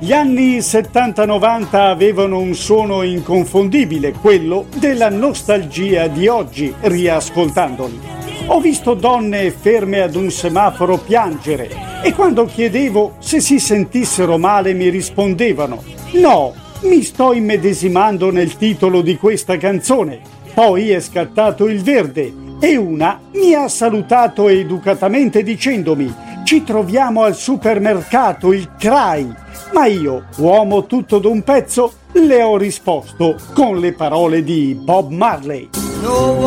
Gli anni 70-90 avevano un suono inconfondibile, quello della nostalgia di oggi, riascoltandoli. Ho visto donne ferme ad un semaforo piangere e quando chiedevo se si sentissero male mi rispondevano: no, mi sto immedesimando nel titolo di questa canzone. Poi è scattato il verde e una mi ha salutato educatamente dicendomi: ci troviamo al supermercato, il CRAI. Ma io, uomo tutto d'un pezzo, le ho risposto con le parole di Bob Marley.